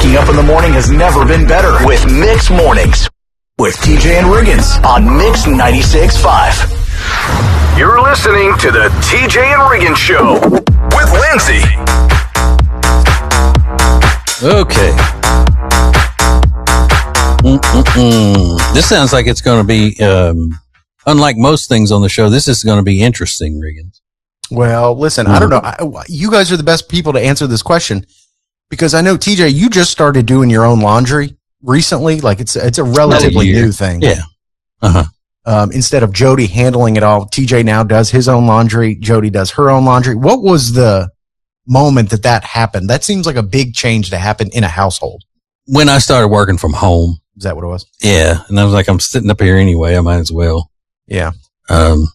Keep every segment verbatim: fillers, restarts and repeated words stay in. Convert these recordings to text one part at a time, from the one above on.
Waking up in the morning has never been better with Mix Mornings with T J and Riggins on Mix ninety-six point five. You're listening to the T J and Riggins Show with Lindsay. Okay. Mm-mm-mm. This sounds like it's going to be, um, unlike most things on the show, this is going to be interesting, Riggins. Well, listen, mm-hmm. I don't know. I, you guys are the best people to answer this question because I know, T J, you just started doing your own laundry recently. Like it's it's a relatively a new thing. Yeah. Uh-huh. Um, instead of Jody handling it all, T J now does his own laundry. Jody does her own laundry. What was the moment that that happened? That seems like a big change to happen in a household. When I started working from home. Is that what it was? Yeah. And I was like, I'm sitting up here anyway. I might as well. Yeah. Um,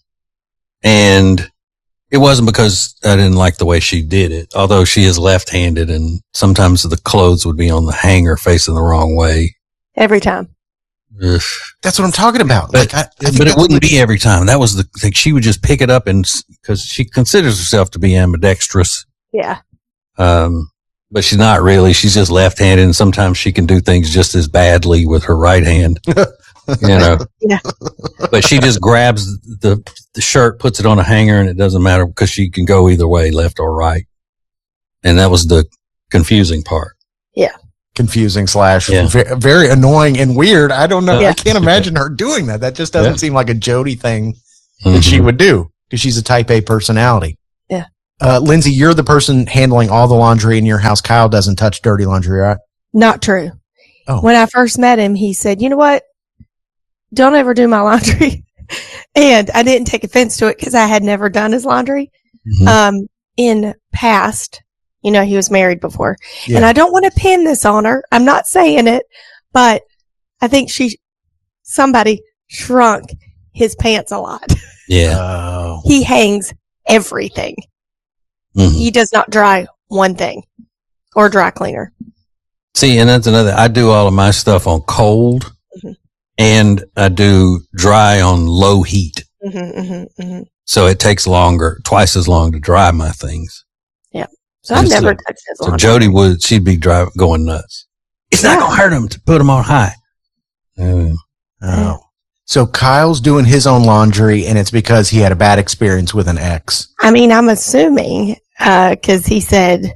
and it wasn't because I didn't like the way she did it, although she is left-handed and sometimes the clothes would be on the hanger facing the wrong way. Every time. Ugh. That's what I'm talking about. But, like, I, I but it wouldn't be every time. That was the thing. She would just pick it up and, cause she considers herself to be ambidextrous. Yeah. Um, but she's not really. She's just left-handed and sometimes she can do things just as badly with her right hand. You know, yeah. But she just grabs the the shirt, puts it on a hanger, and it doesn't matter because she can go either way, left or right. And that was the confusing part. Yeah, confusing slash yeah. very, very annoying and weird. I don't know. Yeah. I can't imagine her doing that. That just doesn't yeah. seem like a Jody thing that mm-hmm. she would do because she's a Type A personality. Yeah. Uh, Lindsay, you're the person handling all the laundry in your house. Kyle doesn't touch dirty laundry, right? Not true. Oh. When I first met him, he said, "You know what? Don't ever do my laundry." And I didn't take offense to it because I had never done his laundry. Mm-hmm. Um, in past, you know, he was married before. Yeah. And I don't want to pin this on her. I'm not saying it, but I think she, somebody shrunk his pants a lot. Yeah. Oh. He hangs everything. Mm-hmm. He does not dry one thing or dry cleaner. See, and that's another, I do all of my stuff on cold. Mm-hmm. And I do dry on low heat. Mm-hmm, mm-hmm, mm-hmm. So it takes longer, twice as long to dry my things. Yeah. So I've and never so, touched his so laundry. Jody would, she'd be driving, going nuts. It's yeah. not going to hurt him to put them on high. Oh. oh. So Kyle's doing his own laundry and it's because he had a bad experience with an ex. I mean, I'm assuming, uh, cause he said,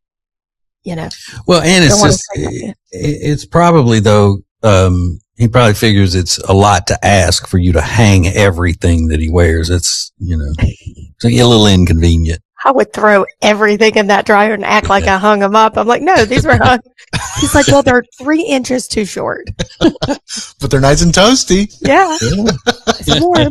you know. Well, and it's just, it, it's probably though, um, he probably figures it's a lot to ask for you to hang everything that he wears. It's, you know, it's a little inconvenient. I would throw everything in that dryer and act like I hung them up. I'm like, no, these were hung. He's like, well, they're three inches too short. But they're nice and toasty. Yeah. It's warm.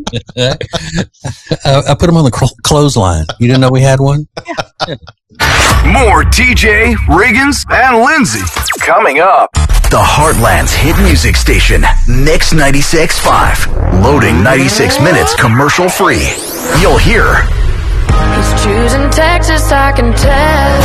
I, I put them on the cl- clothesline. You didn't know we had one? Yeah. More T J, Riggins, and Lindsay coming up. The Heartland's hit music station, Mix ninety-six point five. Loading ninety-six minutes commercial free. You'll hear. He's choosing Texas, I can tell.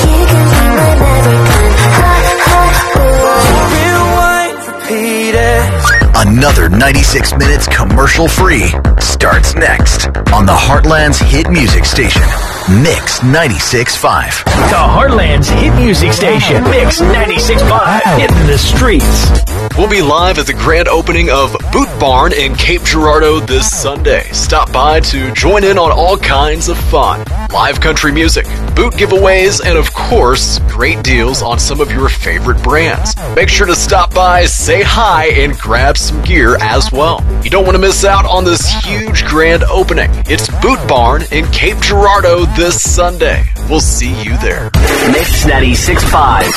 Another ninety-six minutes commercial free starts next on the Heartland's hit music station, Mix ninety-six point five. The Heartland's hit music station, Mix ninety-six point five, hitting the streets. We'll be live at the grand opening of Boot Barn in Cape Girardeau this Sunday. Stop by to join in on all kinds of fun. Live country music, boot giveaways, and of course, great deals on some of your favorite brands. Make sure to stop by, say hi, and grab some gear as well. You don't want to miss out on this huge grand opening. It's Boot Barn in Cape Girardeau this Sunday. We'll see you there. Mix ninety-six point five.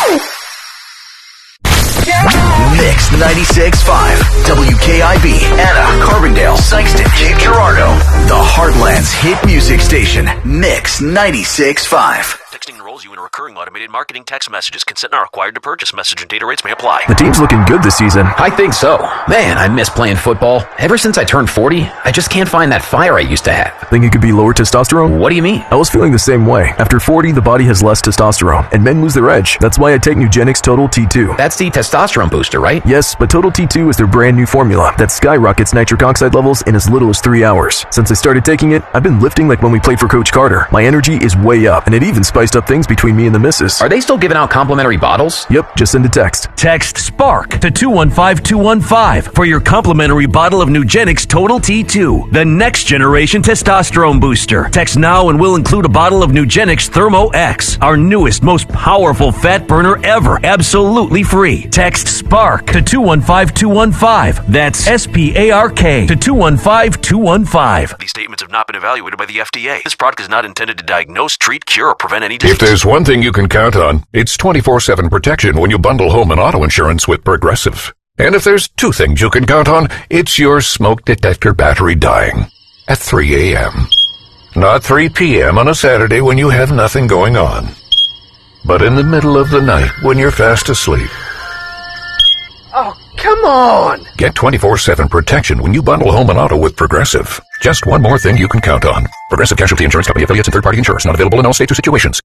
Mix ninety-six point five, W K I B, Anna, Carbondale, Sykeston, Cape Girardeau. The Heartland's hit music station, Mix ninety-six point five. Texting enrolls you in a recurring automated marketing text messages. Consent not required to purchase. Message and data rates may apply. The team's looking good this season. I think so. Man, I miss playing football. Ever since I turned forty, I just can't find that fire I used to have. Think it could be lower testosterone? What do you mean? I was feeling the same way. After forty, the body has less testosterone, and men lose their edge. That's why I take Nugenix Total T two. That's the testosterone booster, right? Yes, but Total T two is their brand new formula that skyrockets nitric oxide levels in as little as three hours. Since I started taking it, I've been lifting like when we played for Coach Carter. My energy is way up, and it even spikes spiced up things between me and the missus. Are they still giving out complimentary bottles? Yep, just send a text. Text SPARK to two one five two one five for your complimentary bottle of Nugenix Total T two, the next generation testosterone booster. Text now and we'll include a bottle of Nugenix Thermo X, our newest, most powerful fat burner ever, absolutely free. Text SPARK to two one five two one five. That's S P A R K to two one five two one five. These statements have not been evaluated by the F D A. This product is not intended to diagnose, treat, cure, or prevent any disease. If there's one thing you can count on, it's twenty-four seven protection when you bundle home and auto insurance with Progressive. And if there's two things you can count on, it's your smoke detector battery dying at three a.m. Not three p.m. on a Saturday when you have nothing going on, but in the middle of the night when you're fast asleep. Oh, come on! Get twenty-four seven protection when you bundle home and auto with Progressive. Just one more thing you can count on. Progressive Casualty Insurance Company affiliates and third-party insurers. Not available in all states or situations.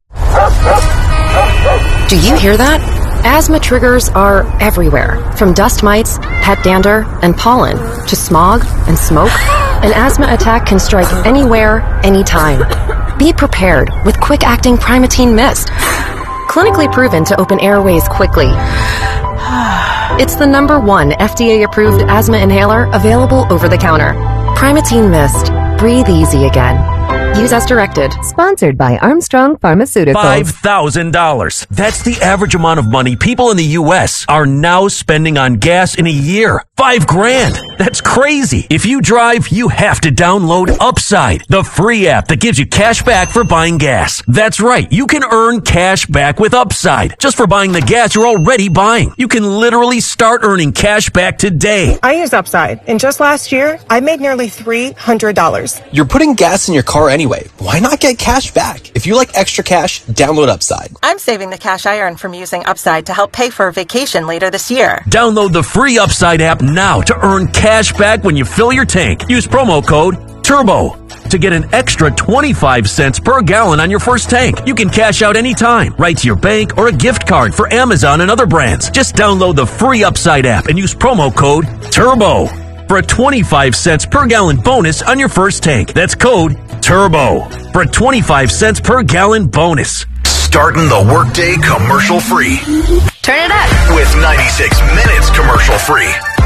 Do you hear that? Asthma triggers are everywhere. From dust mites, pet dander, and pollen, to smog and smoke. An asthma attack can strike anywhere, anytime. Be prepared with quick-acting Primatene Mist. Clinically proven to open airways quickly. It's the number one F D A-approved asthma inhaler available over the counter. Primatene Mist. Breathe easy again. Use as directed. Sponsored by Armstrong Pharmaceuticals. five thousand dollars. That's the average amount of money people in the U S are now spending on gas in a year. Five grand. That's crazy. If you drive, you have to download Upside, the free app that gives you cash back for buying gas. That's right. You can earn cash back with Upside just for buying the gas you're already buying. You can literally start earning cash back today. I use Upside, and just last year, I made nearly three hundred dollars. You're putting gas in your car anyway. Why not get cash back? If you like extra cash, download Upside. I'm saving the cash I earn from using Upside to help pay for a vacation later this year. Download the free Upside app now to earn cash back when you fill your tank. Use promo code TURBO to get an extra twenty-five cents per gallon on your first tank. You can cash out anytime, right to your bank or a gift card for Amazon and other brands. Just download the free Upside app and use promo code TURBO for a twenty-five cents per gallon bonus on your first tank. That's code TURBO for a twenty-five cents per gallon bonus. Starting the workday commercial free. Turn it up With ninety-six minutes commercial free.